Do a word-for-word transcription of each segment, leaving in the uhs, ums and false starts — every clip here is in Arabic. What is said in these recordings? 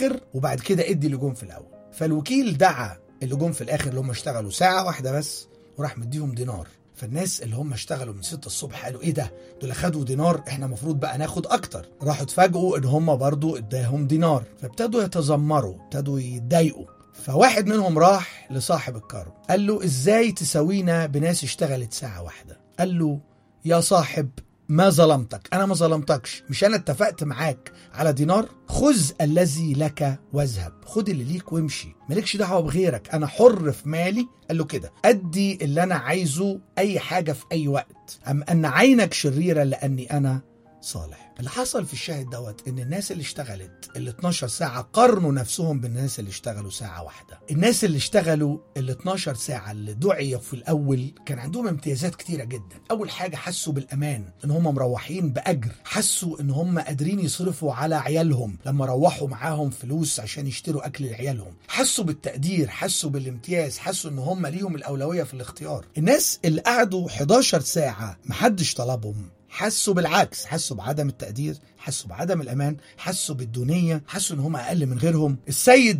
الاخر وبعد كده ادي اللي جم في الاول. فالوكيل دعا اللي جم في الاخر اللي هم اشتغلوا ساعه واحده بس وراح مديهم دينار. فالناس اللي هم اشتغلوا من ستة الصبح قالوا ايه ده، دول خدوا دينار، احنا مفروض بقى ناخد اكتر. راحوا اتفاجئوا ان هم برضو اداهم دينار، فابتدوا يتذمروا، ابتدوا يتضايقوا. فواحد منهم راح لصاحب الكرم قال له ازاي تساوينا بناس اشتغلت ساعة واحدة؟ قال له يا صاحب ما ظلمتك، انا ما ظلمتكش، مش انا اتفقت معاك على دينار؟ خذ الذي لك واذهب، خد اللي ليك وامشي، مالكش دعوه بغيرك، انا حر في مالي. قال له كده ادي اللي انا عايزه اي حاجه في اي وقت، ام ان عينك شريره لاني انا صالح. اللي حصل في الشاهد دوت ان الناس اللي اشتغلت ال اتناشر ساعة قارنوا نفسهم بالناس اللي اشتغلوا ساعة واحدة. الناس اللي اشتغلوا ال اتناشر ساعة اللي دعي في الاول كان عندهم امتيازات كتيرة جدا. اول حاجة حسوا بالامان ان هم مروحين باجر، حسوا ان هم قادرين يصرفوا على عيالهم لما روحوا معاهم فلوس عشان يشتروا اكل لعيالهم، حسوا بالتقدير، حسوا بالامتياز، حسوا ان هم ليهم الاولوية في الاختيار. الناس اللي قعدوا حداشر ساعة محدش طلبهم حسوا بالعكس، حسوا بعدم التقدير، حسوا بعدم الأمان، حسوا بالدونية، حسوا ان هم أقل من غيرهم. السيد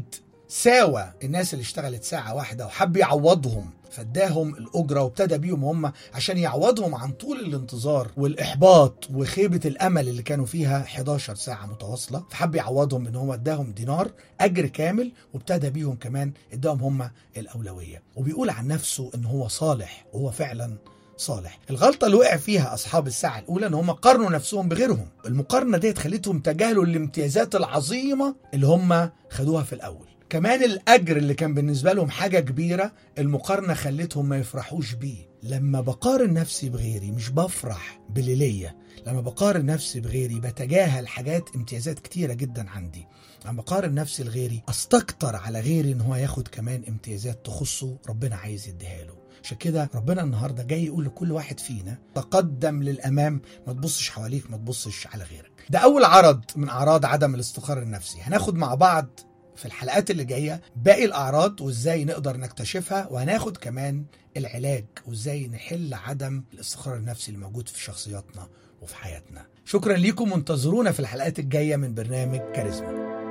ساوى الناس اللي اشتغلت ساعة واحدة وحب يعوضهم، فاداهم الأجرة وابتدى بيهم هم عشان يعوضهم عن طول الانتظار والإحباط وخيبة الأمل اللي كانوا فيها حداشر ساعة متواصلة. فحب يعوضهم ان هو اداهم دينار أجر كامل، وابتدى بيهم كمان اداهم هم الأولوية. وبيقول عن نفسه ان هو صالح، وهو فعلا صالح. الغلطة اللي وقع فيها أصحاب الساعة الأولى إن هم قارنوا نفسهم بغيرهم. المقارنة دي خلتهم تجاهلوا الامتيازات العظيمة اللي هم خدوها في الأول. كمان الأجر اللي كان بالنسبة لهم حاجة كبيرة، المقارنة خلتهم ما يفرحوش بيه. لما بقارن نفسي بغيري مش بفرح بالليلية، لما بقارن نفسي بغيري بتجاهل حاجات امتيازات كتيرة جدا عندي. لما بقارن نفسي لغيري استكتر على غيري إن هو ياخد كمان امتيازات تخصه ربنا عايز يديها له. عشان كده ربنا النهاردة جاي يقول لكل واحد فينا تقدم للأمام، ما تبصش حواليك، ما تبصش على غيرك. ده أول عرض من أعراض عدم الاستقرار النفسي. هناخد مع بعض في الحلقات اللي جاية باقي الأعراض وإزاي نقدر نكتشفها، وهناخد كمان العلاج وإزاي نحل عدم الاستقرار النفسي اللي موجود في شخصياتنا وفي حياتنا. شكرا لكم، وانتظرونا في الحلقات الجاية من برنامج كاريزما.